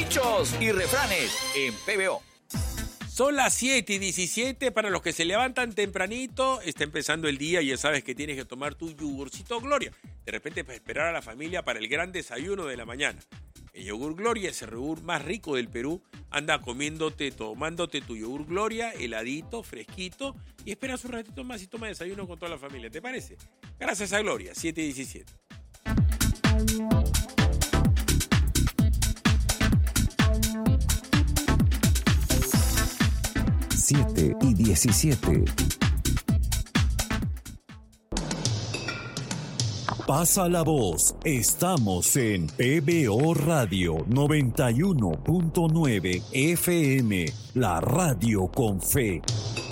dichos y refranes en PBO. Son las 7:17 para los que se levantan tempranito. Está empezando el día y ya sabes que tienes que tomar tu yogurcito Gloria. De repente para esperar a la familia para el gran desayuno de la mañana. El yogur Gloria es el yogur más rico del Perú. Anda tomándote tu yogur Gloria, heladito, fresquito, y esperas un ratito más y toma desayuno con toda la familia. ¿Te parece? Gracias a Gloria, 7:17. Siete y 17. Pasa la voz. Estamos en PBO Radio 91.9 FM, la radio con fe.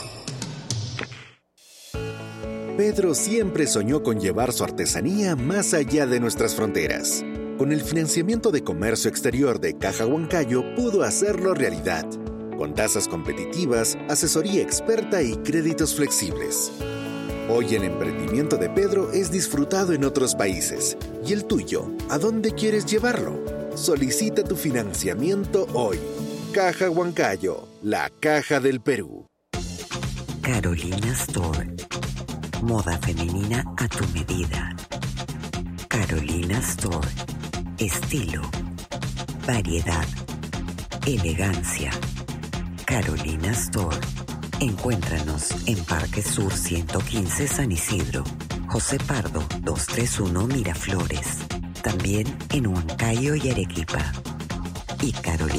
Pedro siempre soñó con llevar su artesanía más allá de nuestras fronteras. Con el financiamiento de comercio exterior de Caja Huancayo pudo hacerlo realidad. Con tasas competitivas, asesoría experta y créditos flexibles. Hoy el emprendimiento de Pedro es disfrutado en otros países. ¿Y el tuyo? ¿A dónde quieres llevarlo? Solicita tu financiamiento hoy. Caja Huancayo, la caja del Perú. Carolina Store. Moda femenina a tu medida. Carolina Store. Estilo. Variedad. Elegancia. Carolina Store. Encuéntranos en Parque Sur 115 San Isidro, José Pardo 231 Miraflores. También en Huancayo y Arequipa. Y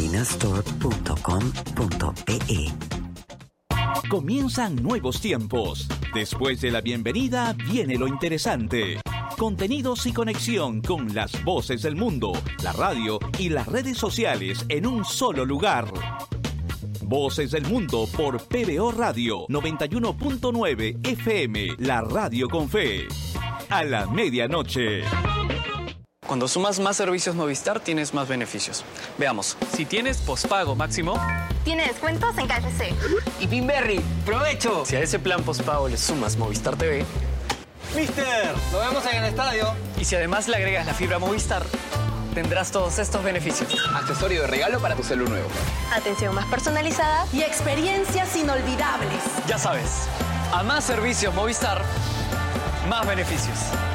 carolinastore.com.pe. Comienzan nuevos tiempos. Después de la bienvenida viene lo interesante. Contenidos y conexión con las voces del mundo, la radio y las redes sociales en un solo lugar. Voces del Mundo por PBO Radio 91.9 FM, la radio con fe. A la medianoche. Cuando sumas más servicios Movistar, tienes más beneficios. Veamos, si tienes pospago máximo... Tiene descuentos en KFC. Y Pinberry, ¡provecho! Si a ese plan pospago le sumas Movistar TV... ¡Mister! ¡Lo vemos en el estadio! Y si además le agregas la fibra Movistar... tendrás todos estos beneficios. Accesorio de regalo para tu celu nuevo. Atención más personalizada y experiencias inolvidables. Ya sabes, a más servicios Movistar, más beneficios.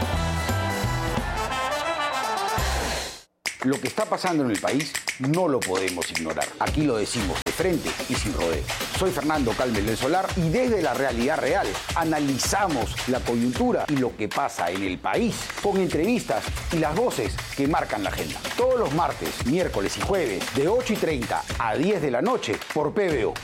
Lo que está pasando en el país no lo podemos ignorar. Aquí lo decimos de frente y sin rodeo. Soy Fernando Calmes del Solar y desde la realidad real analizamos la coyuntura y lo que pasa en el país con entrevistas y las voces que marcan la agenda. Todos los martes, miércoles y jueves de 8:30 a 10 de la noche por PBO.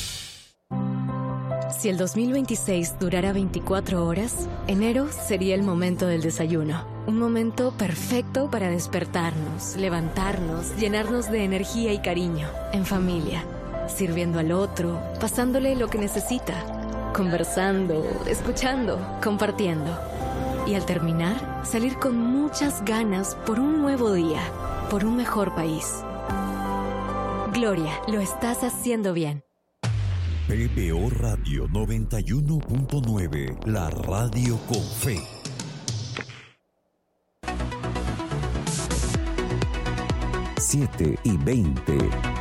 Si el 2026 durara 24 horas, enero sería el momento del desayuno. Un momento perfecto para despertarnos, levantarnos, llenarnos de energía y cariño, en familia, sirviendo al otro, pasándole lo que necesita, conversando, escuchando, compartiendo. Y al terminar, salir con muchas ganas por un nuevo día, por un mejor país. Gloria, lo estás haciendo bien. PBO Radio 91.9, la radio con fe. Siete y 20.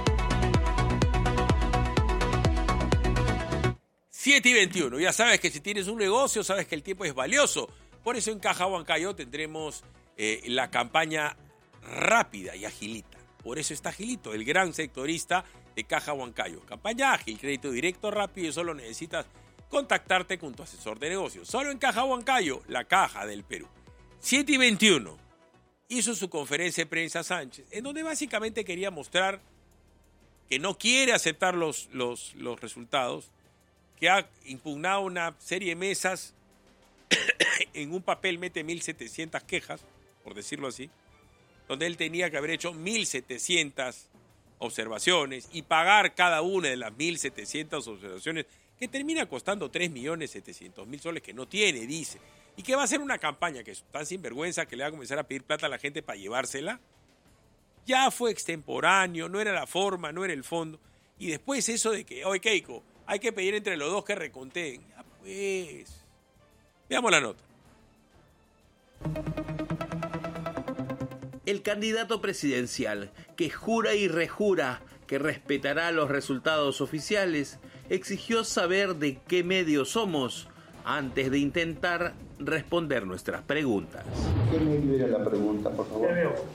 7:21. Ya sabes que si tienes un negocio, sabes que el tiempo es valioso. Por eso en Caja Huancayo tendremos la campaña rápida y agilita. Por eso está Agilito, el gran sectorista de Caja Huancayo. Campaña ágil, crédito directo, rápido y solo necesitas contactarte con tu asesor de negocios. Solo en Caja Huancayo, la caja del Perú. 7:21. Hizo su conferencia de prensa Sánchez, en donde básicamente quería mostrar que no quiere aceptar los resultados, que ha impugnado una serie de mesas, en un papel mete 1.700 quejas, por decirlo así, donde él tenía que haber hecho 1.700 observaciones y pagar cada una de las 1.700 observaciones, que termina costando 3.700.000 soles que no tiene, dice. Y que va a hacer una campaña que es tan sinvergüenza que le va a comenzar a pedir plata a la gente para llevársela. Ya fue extemporáneo, no era la forma, no era el fondo. Y después eso de que, oye Keiko, hay que pedir entre los dos que reconteen. Ya pues. Veamos la nota. El candidato presidencial, que jura y rejura que respetará los resultados oficiales, exigió saber de qué medio somos antes de intentar responder nuestras preguntas. ¿Qué medio era la pregunta, por favor?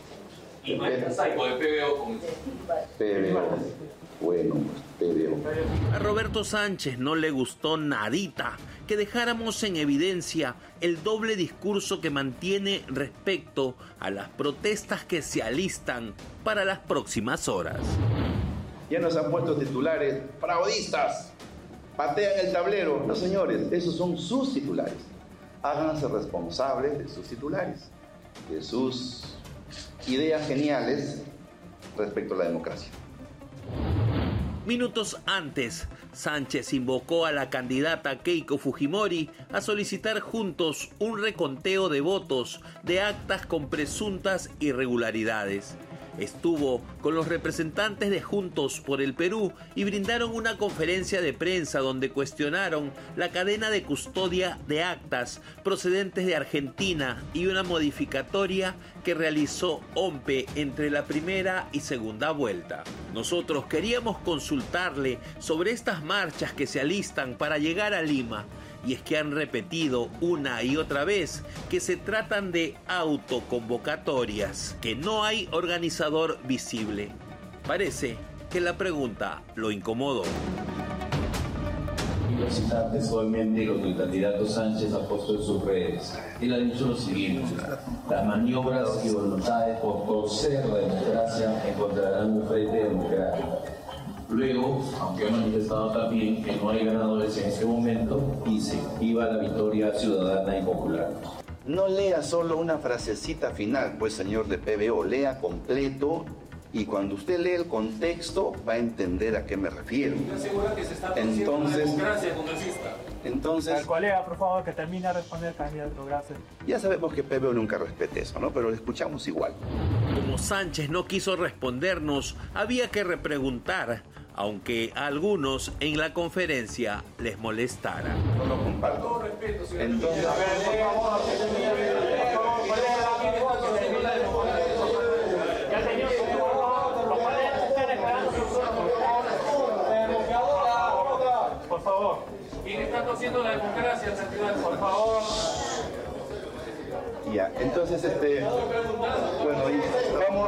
PBO. Bueno, PBO. A Roberto Sánchez no le gustó nadita que dejáramos en evidencia el doble discurso que mantiene respecto a las protestas que se alistan para las próximas horas. Ya nos han puesto titulares, fraudistas, patean el tablero. No, señores, esos son sus titulares. Háganse responsables de sus titulares, de sus ideas geniales respecto a la democracia. Minutos antes, Sánchez invocó a la candidata Keiko Fujimori a solicitar juntos un reconteo de votos de actas con presuntas irregularidades. Estuvo con los representantes de Juntos por el Perú y brindaron una conferencia de prensa donde cuestionaron la cadena de custodia de actas procedentes de Argentina y una modificatoria que realizó OMPE entre la primera y segunda vuelta. Nosotros queríamos consultarle sobre estas marchas que se alistan para llegar a Lima. Y es que han repetido una y otra vez que se tratan de autoconvocatorias, que no hay organizador visible. Parece que la pregunta lo incomodó. Quiero citar textualmente lo que el candidato Sánchez ha puesto en sus redes. Él ha dicho lo siguiente: las maniobras y voluntades por torcer la democracia encontrarán un frente democrático. Luego, aunque ha manifestado también que no hay ganadores en este momento, dice: viva la victoria ciudadana y popular. No lea solo una frasecita final, pues, señor de PBO, lea completo, y cuando usted lee el contexto va a entender a qué me refiero. ¿Estás seguro que se está torciendo la democracia, congresista? Entonces, al colega, por favor, que termine de responder, candidato. Gracias. Ya sabemos que PBO nunca respete eso, ¿no? Pero lo escuchamos igual. Como Sánchez no quiso respondernos, había que repreguntar, aunque a algunos en la conferencia les molestara. No lo comparto. Con todo respeto, señor. Entonces, por favor. ¿Quién está torciendo la democracia, candidato? Por favor. Ya, entonces, bueno, vamos,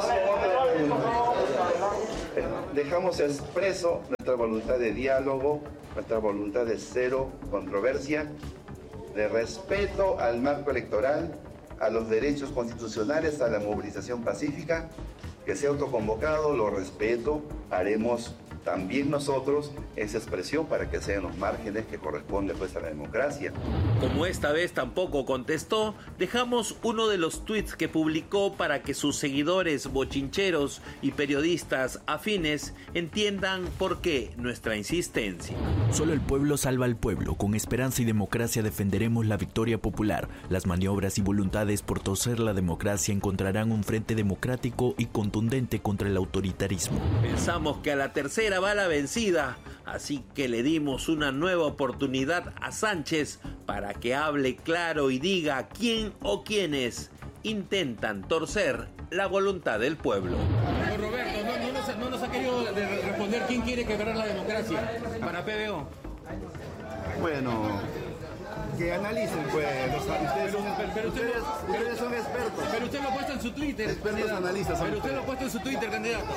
dejamos expreso nuestra voluntad de diálogo, nuestra voluntad de cero controversia, de respeto al marco electoral, a los derechos constitucionales, a la movilización pacífica. Que sea autoconvocado, lo respeto, haremos también nosotros esa expresión para que sean los márgenes que corresponden pues a la democracia. Como esta vez tampoco contestó, dejamos uno de los tweets que publicó para que sus seguidores bochincheros y periodistas afines entiendan por qué nuestra insistencia. Solo el pueblo salva al pueblo. Con esperanza y democracia defenderemos la victoria popular. Las maniobras y voluntades por torcer la democracia encontrarán un frente democrático y contundente contra el autoritarismo. Pensamos que a la tercera va la vencida, así que le dimos una nueva oportunidad a Sánchez para que hable claro y diga quién o quiénes intentan torcer la voluntad del pueblo. Roberto, no nos ha querido responder quién quiere quebrar la democracia para PBO. Bueno, que analicen, pues. Ustedes son expertos. Pero usted lo ha puesto en su Twitter. Expertos analistas. Pero usted lo ha puesto en su Twitter, candidato.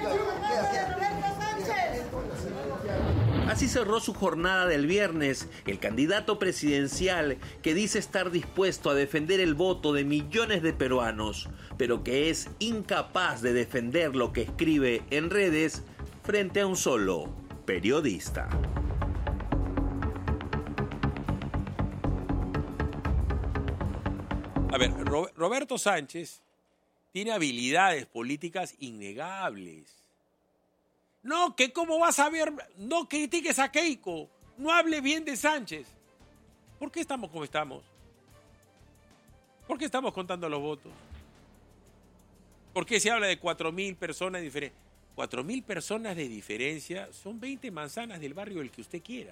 Así cerró su jornada del viernes el candidato presidencial que dice estar dispuesto a defender el voto de millones de peruanos, pero que es incapaz de defender lo que escribe en redes frente a un solo periodista. A ver, Roberto Sánchez tiene habilidades políticas innegables. No, que cómo vas a ver, no critiques a Keiko, no hable bien de Sánchez. ¿Por qué estamos como estamos? ¿Por qué estamos contando los votos? ¿Por qué se habla de 4.000 personas diferentes? 4.000 personas de diferencia son 20 manzanas del barrio del que usted quiera.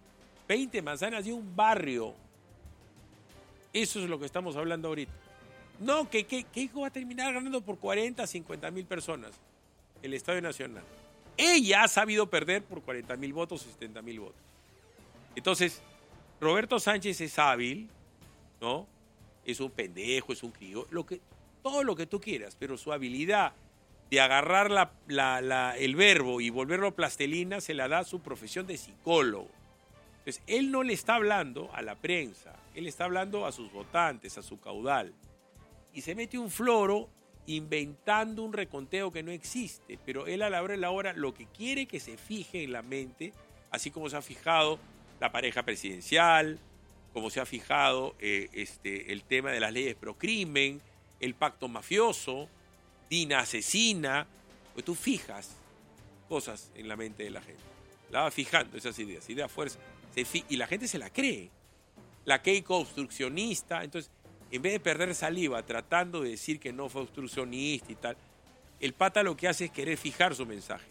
20 manzanas de un barrio. Eso es lo que estamos hablando ahorita. No, que Keiko va a terminar ganando por 40, 50 mil personas el Estadio Nacional. Ella ha sabido perder por 40 mil votos o 70 mil votos. Entonces, Roberto Sánchez es hábil, ¿no? Es un pendejo, es un crío, todo lo que tú quieras, pero su habilidad de agarrar el verbo y volverlo plastelina se la da su profesión de psicólogo. Entonces, él no le está hablando a la prensa, él está hablando a sus votantes, a su caudal. Y se mete un floro inventando un reconteo que no existe, pero él a la hora de la hora lo que quiere que se fije en la mente, así como se ha fijado la pareja presidencial, como se ha fijado el tema de las leyes pro crimen, el pacto mafioso, Dina asesina, pues tú fijas cosas en la mente de la gente. La va fijando esas ideas fuerza, y la gente se la cree. La Keiko obstruccionista, entonces, en vez de perder saliva tratando de decir que no fue obstruccionista y tal, el pata lo que hace es querer fijar su mensaje.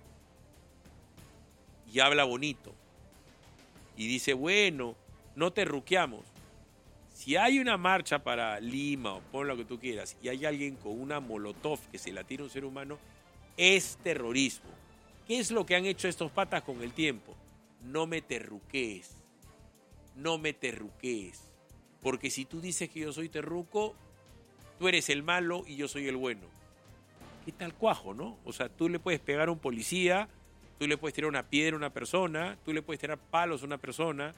Y habla bonito. Y dice, bueno, no te ruqueamos. Si hay una marcha para Lima o pon lo que tú quieras y hay alguien con una molotov que se la tira a un ser humano, es terrorismo. ¿Qué es lo que han hecho estos patas con el tiempo? No me terruquees. No me terruquees. Porque si tú dices que yo soy terruco, tú eres el malo y yo soy el bueno. ¿Qué tal cuajo, no? O sea, tú le puedes pegar a un policía, tú le puedes tirar una piedra a una persona, tú le puedes tirar palos a una persona,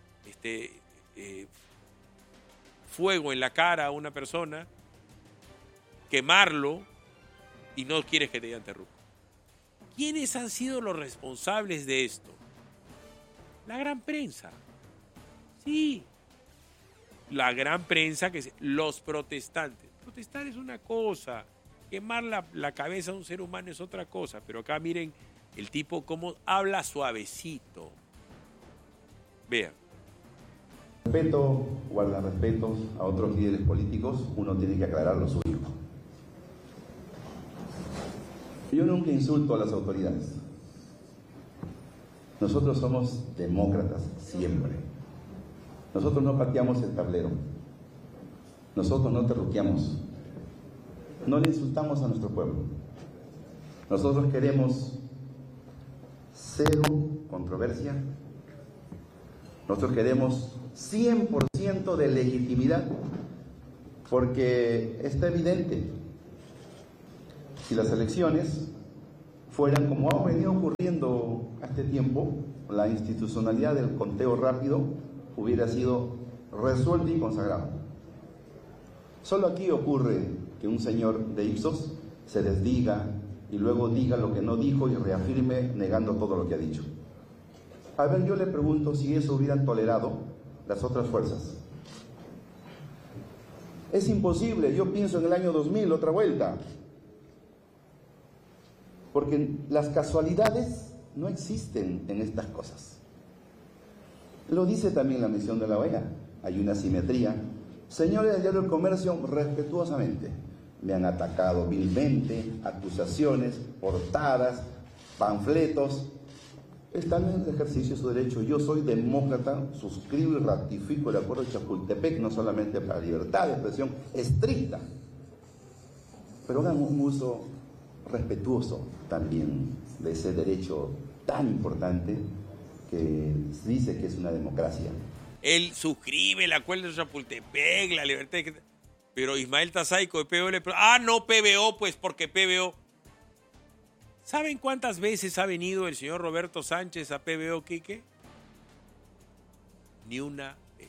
fuego en la cara a una persona, quemarlo y no quieres que te digan terruco. ¿Quiénes han sido los responsables de esto? La gran prensa. Sí. La gran prensa, los protestantes. Protestar es una cosa, quemar la cabeza de un ser humano es otra cosa, pero acá miren el tipo cómo habla suavecito. Vean. Respeto, guarda respetos a otros líderes políticos, uno tiene que aclarar lo suyo. Yo nunca insulto a las autoridades. Nosotros somos demócratas, siempre. Nosotros no pateamos el tablero. Nosotros no terruqueamos. No le insultamos a nuestro pueblo. Nosotros queremos cero controversia. Nosotros queremos 100% de legitimidad, porque está evidente, si las elecciones fueran como ha venido ocurriendo a este tiempo, la institucionalidad del conteo rápido hubiera sido resuelta y consagrada. Solo aquí ocurre que un señor de Ipsos se desdiga y luego diga lo que no dijo y reafirme negando todo lo que ha dicho. A ver, yo le pregunto si eso hubieran tolerado las otras fuerzas. Es imposible, yo pienso en el año 2000, otra vuelta. Porque las casualidades no existen en estas cosas. Lo dice también la misión de la OEA. Hay una simetría. Señores del diario El Comercio, respetuosamente, me han atacado vilmente, acusaciones, portadas, panfletos. Están en el ejercicio de su derecho. Yo soy demócrata, suscribo y ratifico el acuerdo de Chapultepec, no solamente para libertad de expresión estricta, pero hagan un uso respetuoso también de ese derecho tan importante que dice que es una democracia. Él suscribe el acuerdo de Chapultepec, la libertad de... Pero Ismael Tazaico de PBO le... no PBO, pues porque PBO... ¿Saben cuántas veces ha venido el señor Roberto Sánchez a PBO, Quique? Ni una vez.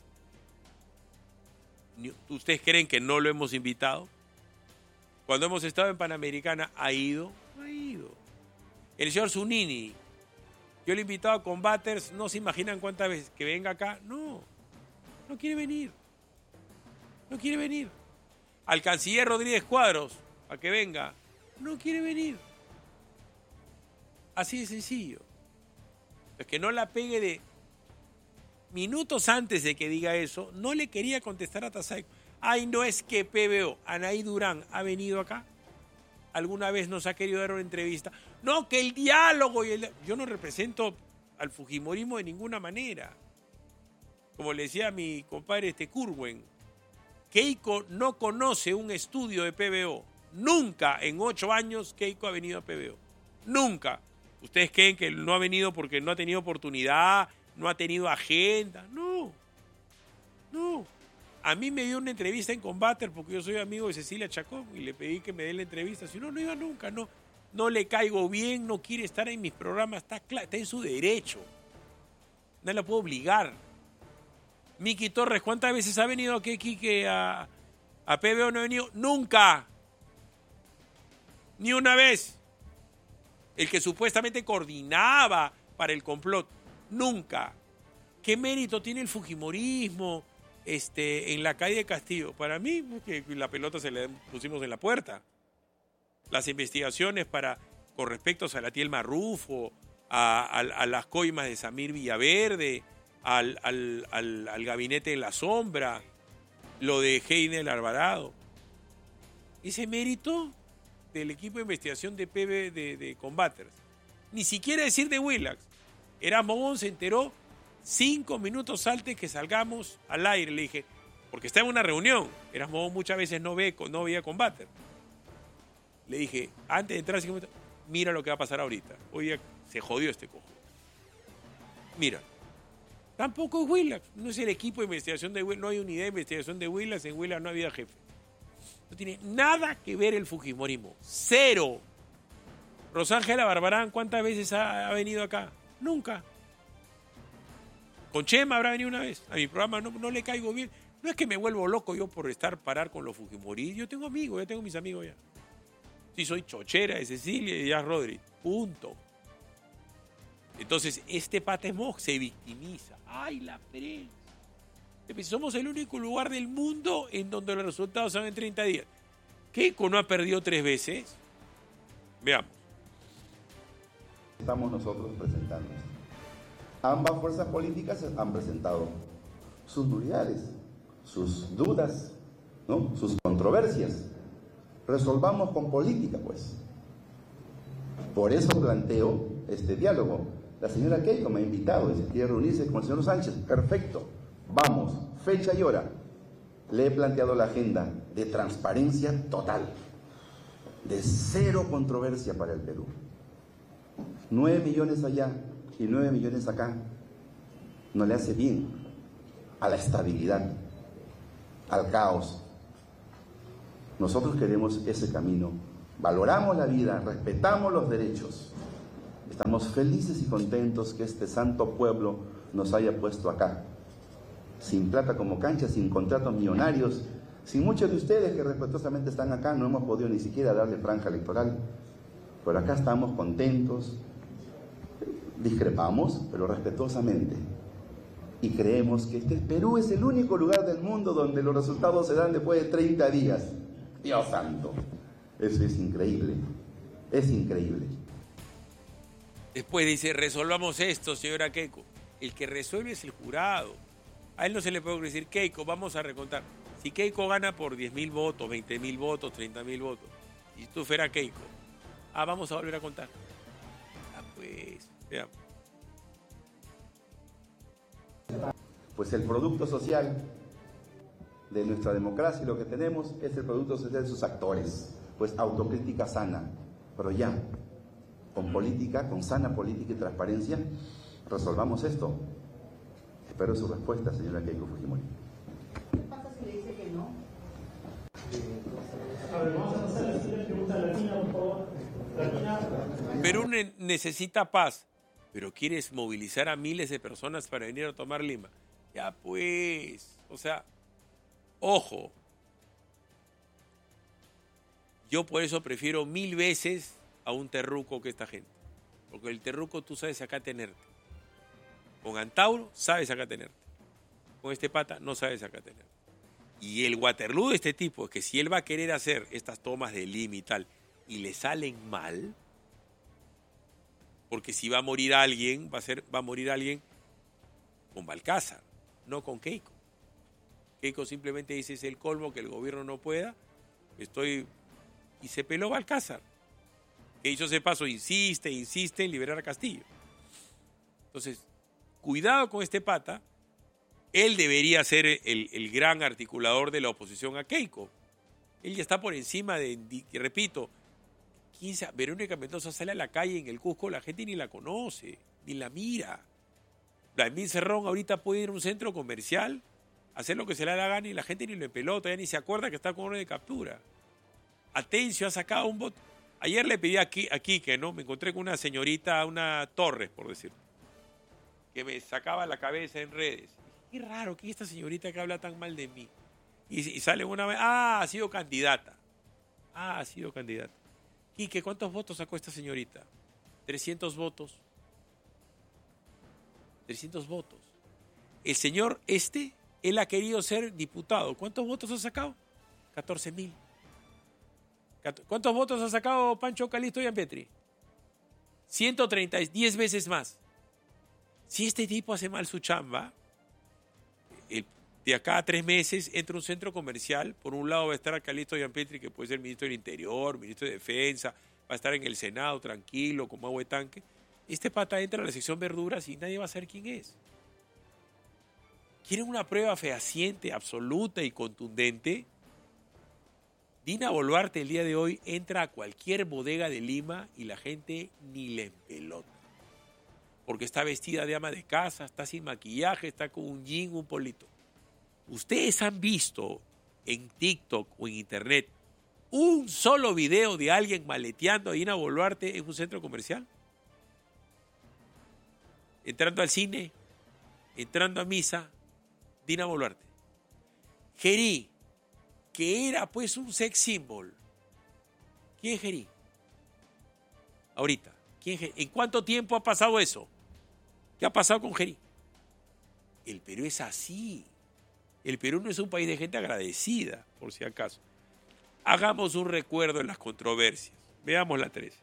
¿Ustedes creen que no lo hemos invitado? Cuando hemos estado en Panamericana, ¿ha ido? No ha ido. El señor Zunini, yo le he invitado a Combaters, no se imaginan cuántas veces que venga acá. No quiere venir. No quiere venir. Al canciller Rodríguez Cuadros, a que venga, no quiere venir. Así de sencillo. Es que no la pegue de... Minutos antes de que diga eso, no le quería contestar a Tazaico. Ay, no es que PBO, Anaí Durán ha venido acá. ¿Alguna vez nos ha querido dar una entrevista? No, que el diálogo y el... Yo no represento al fujimorismo de ninguna manera. Como le decía a mi compadre Curwen, Keiko no conoce un estudio de PBO. Nunca en 8 años Keiko ha venido a PBO. Nunca. ¿Ustedes creen que no ha venido porque no ha tenido oportunidad, no ha tenido agenda? No. No. A mí me dio una entrevista en Combater porque yo soy amigo de Cecilia Chacón y le pedí que me dé la entrevista. Si no, no iba nunca. No le caigo bien, no quiere estar en mis programas. Está en su derecho. No la puedo obligar. Miki Torres, ¿cuántas veces ha venido aquí Quique a PBO? No ha venido nunca. Ni una vez. El que supuestamente coordinaba para el complot. Nunca. ¿Qué mérito tiene el fujimorismo en la calle de Castillo? Para mí, que la pelota se la pusimos en la puerta. Las investigaciones con respecto a Salatiel Marrufo, a las coimas de Samir Villaverde, al gabinete de la sombra, lo de Heiner Alvarado. Ese mérito del equipo de investigación de PB de Combaters. Ni siquiera decir de Willax. Erasmo Bon se enteró 5 minutos antes que salgamos al aire. Le dije, porque está en una reunión. Erasmo Bon muchas veces no veía Combaters. Le dije, antes de entrar 5 minutos, mira lo que va a pasar ahorita. Hoy se jodió este cojo. Mira. Tampoco es Willax. No es el equipo de investigación de Willax. No hay unidad de investigación de Willax. En Willax no había jefe. No tiene nada que ver el fujimorismo. Cero. Rosángela Barbarán, ¿cuántas veces ha venido acá? Nunca. Con Chema habrá venido una vez. A mi programa no le caigo bien. No es que me vuelvo loco yo por parar con los fujimoristas. Yo tengo amigos, ya tengo mis amigos ya. Sí, soy chochera de Cecilia y de Jazz Rodríguez. Punto. Entonces, este pata es Moj, se victimiza. ¡Ay, la prensa! Somos el único lugar del mundo en donde los resultados son en 30 días. ¿Keiko no ha perdido 3 veces? Veamos. Estamos nosotros presentando. Ambas fuerzas políticas han presentado sus nulidades, sus dudas, ¿no? Sus controversias. Resolvamos con política, pues. Por eso planteo este diálogo. La señora Keiko me ha invitado y se quiere reunirse con el señor Sánchez. Perfecto. Vamos, fecha y hora. Le he planteado la agenda de transparencia total, de cero controversia para el Perú. 9 millones allá y 9 millones acá no le hace bien a la estabilidad, al caos. Nosotros queremos ese camino. Valoramos la vida, respetamos los derechos. Estamos felices y contentos que este santo pueblo nos haya puesto acá. Sin plata como cancha, sin contratos millonarios, sin muchos de ustedes que respetuosamente están acá, no hemos podido ni siquiera darle franja electoral. Pero acá estamos contentos, discrepamos, pero respetuosamente. Y creemos que Perú es el único lugar del mundo donde los resultados se dan después de 30 días. Dios santo, eso es increíble, es increíble. Después dice, resolvamos esto, señora Keiko. El que resuelve es el jurado. A él no se le puede decir, Keiko, vamos a recontar. Si Keiko gana por 10.000 votos, 20.000 votos, 30.000 votos, y tú fuera Keiko, vamos a volver a contar. Pues, veamos. Pues el producto social de nuestra democracia, lo que tenemos es el producto social de sus actores. Pues autocrítica sana, pero ya, con política, con sana política y transparencia, resolvamos esto. Espero su respuesta, señora Keiko Fujimori. ¿Qué pasa si le dice que no? Perú necesita paz, pero quieres movilizar a miles de personas para venir a tomar Lima. Ya pues, o sea, ojo. Yo por eso prefiero 1000 veces a un terruco que esta gente. Porque el terruco tú sabes acá tenerte. Con Antauro sabes acá tenerte. Con este pata no sabes acá tenerte. Y el Waterloo de este tipo es que si él va a querer hacer estas tomas de Lima y tal, y le salen mal, porque si va a morir alguien, va a morir alguien con Balcázar, no con Keiko. Keiko simplemente dice, es el colmo que el gobierno no pueda, y se peló Balcázar. Que hizo ese paso, insiste en liberar a Castillo. Entonces, cuidado con este pata, Él debería ser el gran articulador de la oposición a Keiko. Él ya está por encima de, repito, Verónica Mendoza sale a la calle en el Cusco, la gente ni la conoce, ni la mira. Vladimir Cerrón ahorita puede ir a un centro comercial, hacer lo que se le da la gana y la gente ni lo pelota, ya ni se acuerda que está con orden de captura. Atencio ha sacado un voto. Ayer le pedí a Quique, ¿no? Me encontré con una señorita, una Torres, por decirlo, que me sacaba la cabeza en redes. Qué raro que esta señorita que habla tan mal de mí. Y sale una vez, ha sido candidata. Ha sido candidata. Quique, ¿cuántos votos sacó esta señorita? 300 votos. 300 votos. El señor él ha querido ser diputado. ¿Cuántos votos ha sacado? 14.000. ¿Cuántos votos ha sacado Pancho Calixto Gianpietri? 130, 10 veces más. Si este tipo hace mal su chamba, de acá a 3 meses entra un centro comercial. Por un lado va a estar Calixto Gianpietri, que puede ser ministro del Interior, ministro de Defensa, va a estar en el Senado tranquilo, como agua de tanque. Este pata entra a la sección verduras y nadie va a saber quién es. ¿Quieren una prueba fehaciente, absoluta y contundente? Dina Boluarte el día de hoy entra a cualquier bodega de Lima y la gente ni le empelota. Porque está vestida de ama de casa, está sin maquillaje, está con un jean, un polito. ¿Ustedes han visto en TikTok o en Internet un solo video de alguien maleteando a Dina Boluarte en un centro comercial? Entrando al cine, entrando a misa, Dina Boluarte. Gerí, que era pues un sex symbol. ¿Quién es Gerí? Ahorita. ¿Quién es Gerí? ¿En cuánto tiempo ha pasado eso? ¿Qué ha pasado con Gerí? El Perú es así. El Perú no es un país de gente agradecida, por si acaso. Hagamos un recuerdo en las controversias. Veamos la 3.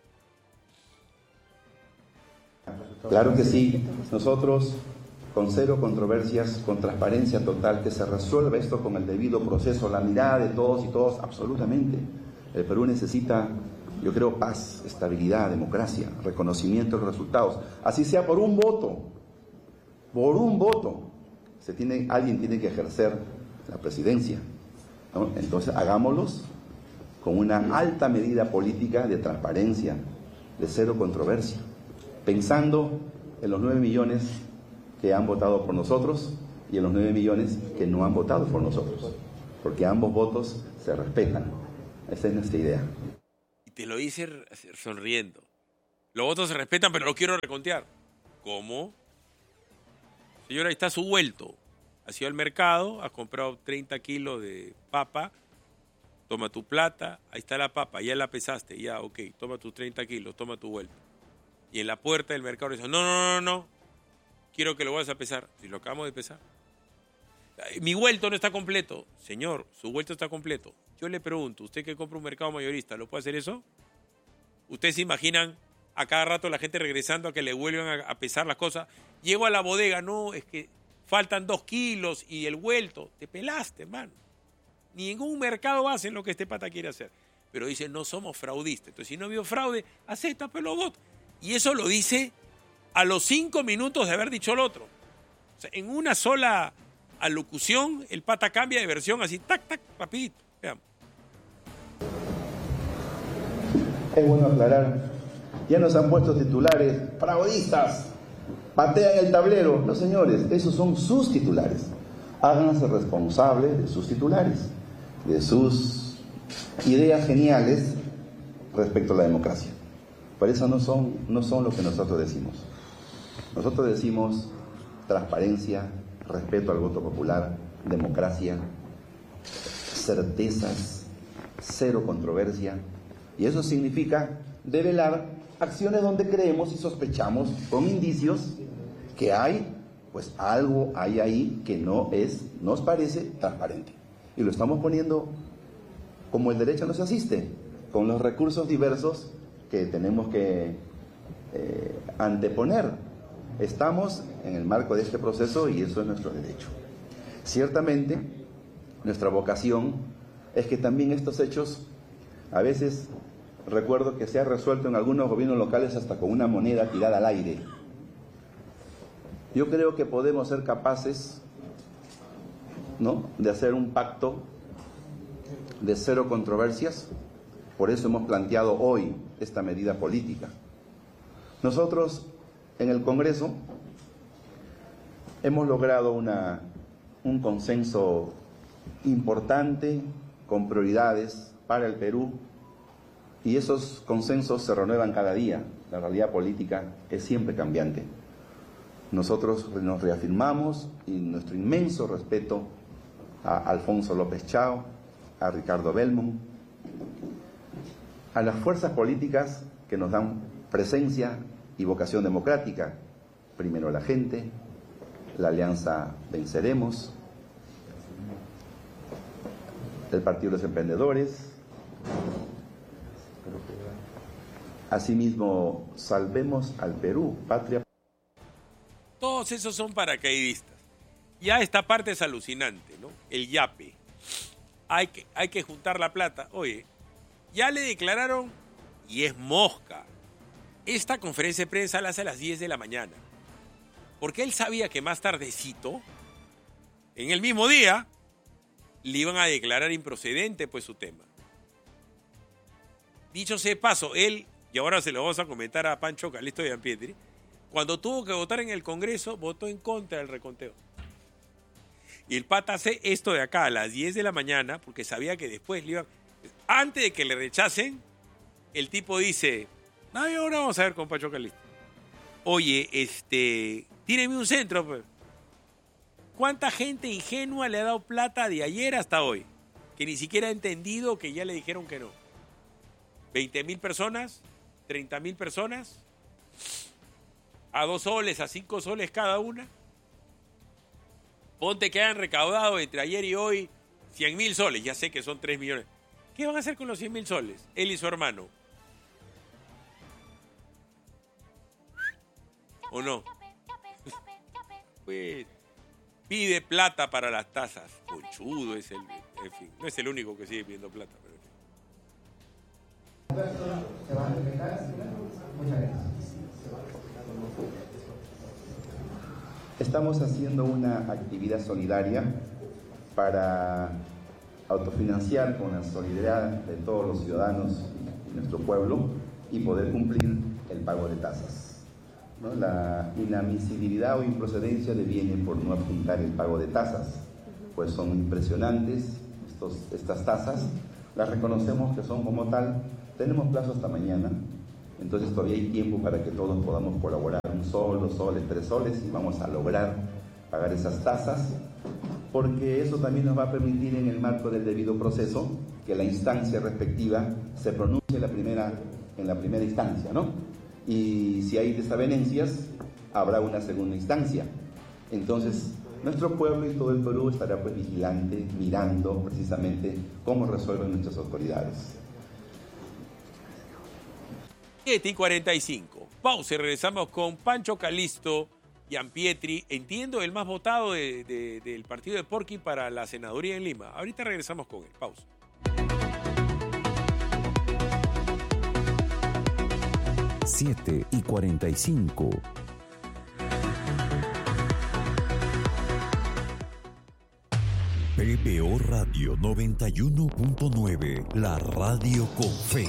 Claro que sí. Nosotros, con cero controversias, con transparencia total, que se resuelva esto con el debido proceso, la mirada de todos y todos, absolutamente. El Perú necesita, yo creo, paz, estabilidad, democracia, reconocimiento de los resultados. Así sea por un voto. Por un voto. Alguien tiene que ejercer la presidencia, ¿no? Entonces hagámoslos con una alta medida política de transparencia, de cero controversia, pensando en los 9 millones que han votado por nosotros y en los 9 millones que no han votado por nosotros, porque ambos votos se respetan. Esa es nuestra idea. Y te lo dice sonriendo. Los votos se respetan, pero lo quiero recontear. ¿Cómo? Señora, ahí está su vuelto. Has ido al mercado, has comprado 30 kilos de papa, toma tu plata, ahí está la papa, ya la pesaste, ya, ok, toma tus 30 kilos, toma tu vuelto. Y en la puerta del mercado le dicen, no, quiero que lo vayas a pesar. Si lo acabamos de pesar. Mi vuelto no está completo. Señor, su vuelto está completo. Yo le pregunto, ¿usted que compra un mercado mayorista, ¿lo puede hacer eso? ¿Ustedes se imaginan a cada rato la gente regresando a que le vuelvan a pesar las cosas? Llego a la bodega, no, es que faltan 2 kilos y el vuelto. Te pelaste, hermano. Ningún mercado hace lo que este pata quiere hacer. Pero dice, no somos fraudistas. Entonces, si no vio fraude, acepta, pero lo vota. Y eso lo dice a los 5 minutos de haber dicho el otro. O sea, en una sola alocución, el pata cambia de versión así, tac, rapidito. Veamos. Es bueno aclarar. Ya nos han puesto titulares, fraudistas, patean el tablero. No, señores, esos son sus titulares. Háganse responsables de sus titulares, de sus ideas geniales respecto a la democracia. Por eso no son lo que nosotros decimos. Nosotros decimos transparencia, respeto al voto popular, democracia, certezas, cero controversia. Y eso significa develar acciones donde creemos y sospechamos con indicios que hay, pues algo hay ahí que nos parece transparente. Y lo estamos poniendo como el derecho nos asiste, con los recursos diversos que tenemos que anteponer. Estamos en el marco de este proceso y eso es nuestro derecho. Ciertamente, nuestra vocación es que también estos hechos, a veces recuerdo que se ha resuelto en algunos gobiernos locales hasta con una moneda tirada al aire. Yo creo que podemos ser capaces ¿no?, de hacer un pacto de cero controversias. Por eso hemos planteado hoy esta medida política. Nosotros en el Congreso hemos logrado un consenso importante, con prioridades para el Perú, y esos consensos se renuevan cada día. La realidad política es siempre cambiante. Nosotros nos reafirmamos y nuestro inmenso respeto a Alfonso López Chao, a Ricardo Belmont, a las fuerzas políticas que nos dan presencia y vocación democrática. Primero la gente, la Alianza Venceremos, el Partido de los Emprendedores, asimismo Salvemos al Perú, Patria. Todos esos son paracaidistas. Ya esta parte es alucinante, ¿no? El yape. Hay que juntar la plata. Oye, ya le declararon, y es mosca, esta conferencia de prensa la hace a las 10 de la mañana. Porque él sabía que más tardecito, en el mismo día, le iban a declarar improcedente pues su tema. Dicho sea de paso, él, y ahora se lo vamos a comentar a Pancho Calisto y a Pietri, cuando tuvo que votar en el Congreso, votó en contra del reconteo. Y el pata hace esto de acá a las 10 de la mañana, porque sabía que después le iban... Antes de que le rechacen, el tipo dice, no, y ahora vamos a ver con Pancho Calisto. Oye, tíreme un centro, pues. ¿Cuánta gente ingenua le ha dado plata de ayer hasta hoy? Que ni siquiera ha entendido que ya le dijeron que no. 20.000 personas, 30.000 personas, a 2 soles, a 5 soles cada una. Ponte que hayan recaudado entre ayer y hoy 100.000 soles, ya sé que son 3 millones. ¿Qué van a hacer con los 100.000 soles? Él y su hermano. ¿O no? Pues... pide plata para las tasas. Conchudo es el... En fin, no es el único que sigue pidiendo plata. Pero... Estamos haciendo una actividad solidaria para autofinanciar con la solidaridad de todos los ciudadanos de nuestro pueblo y poder cumplir el pago de tasas, ¿no? La inadmisibilidad o improcedencia deviene por no apuntar el pago de tasas, pues son impresionantes estas tasas, las reconocemos que son como tal, tenemos plazo hasta mañana, entonces todavía hay tiempo para que todos podamos colaborar, 1 sol, 2 soles, 3 soles, y vamos a lograr pagar esas tasas, porque eso también nos va a permitir en el marco del debido proceso que la instancia respectiva se pronuncie en la primera instancia, ¿no? Y si hay desavenencias, habrá una segunda instancia. Entonces, nuestro pueblo y todo el Perú estará pues vigilante, mirando precisamente cómo resuelven nuestras autoridades. 7:45. Pausa y regresamos con Pancho Calisto y Pietri. Entiendo, el más votado del partido de Porqui para la senaduría en Lima. Ahorita regresamos con él. Pausa. Siete y 45. PBO Radio 91.9, la radio con fe.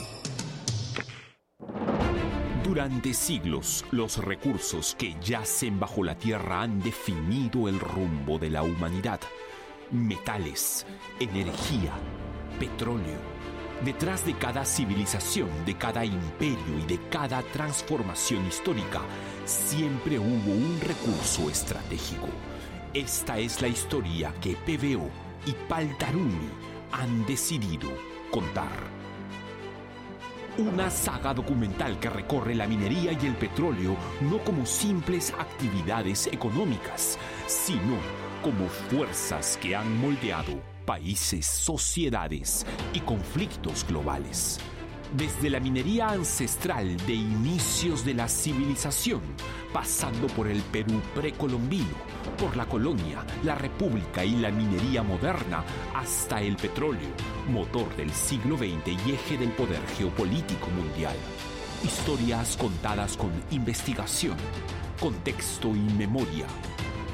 Durante siglos, los recursos que yacen bajo la tierra han definido el rumbo de la humanidad. Metales, energía, petróleo. Detrás de cada civilización, de cada imperio y de cada transformación histórica, siempre hubo un recurso estratégico. Esta es la historia que PBO y Paltaruni han decidido contar. Una saga documental que recorre la minería y el petróleo no como simples actividades económicas, sino como fuerzas que han moldeado países, sociedades y conflictos globales. Desde la minería ancestral de inicios de la civilización, pasando por el Perú precolombino, por la colonia, la república y la minería moderna, hasta el petróleo, motor del siglo XX y eje del poder geopolítico mundial. Historias contadas con investigación, contexto y memoria.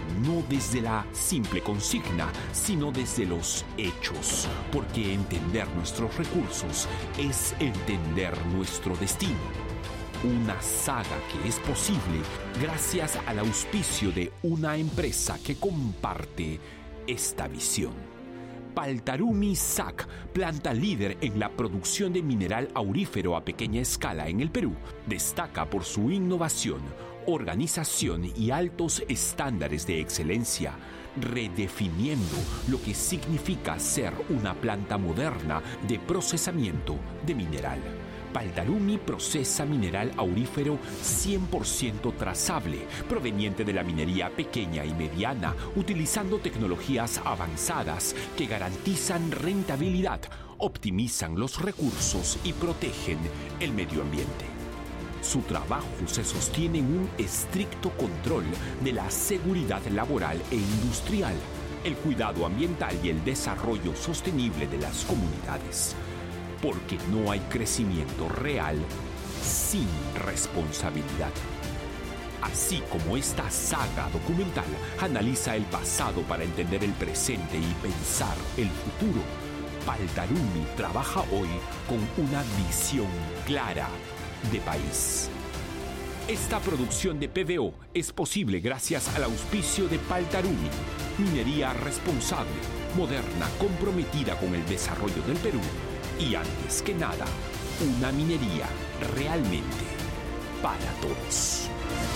no desde la simple consigna, sino desde los hechos, porque entender nuestros recursos es entender nuestro destino. Una saga que es posible gracias al auspicio de una empresa que comparte esta visión. Paltarumi SAC, planta líder en la producción de mineral aurífero a pequeña escala en el Perú, destaca por su innovación, organización y altos estándares de excelencia, redefiniendo lo que significa ser una planta moderna de procesamiento de mineral. Paltarumi procesa mineral aurífero 100% trazable, proveniente de la minería pequeña y mediana, utilizando tecnologías avanzadas que garantizan rentabilidad, optimizan los recursos y protegen el medio ambiente. Su trabajo se sostiene en un estricto control de la seguridad laboral e industrial, el cuidado ambiental y el desarrollo sostenible de las comunidades. Porque no hay crecimiento real sin responsabilidad. Así como esta saga documental analiza el pasado para entender el presente y pensar el futuro, Paltarumi trabaja hoy con una visión clara de país. Esta producción de PBO es posible gracias al auspicio de Paltarumi, minería responsable, moderna, comprometida con el desarrollo del Perú y, antes que nada, una minería realmente para todos.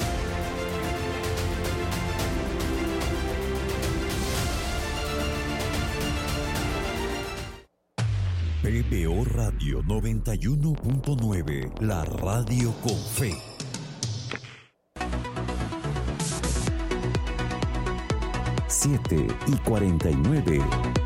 PBO Radio 91.9, la radio con fe. 7:49.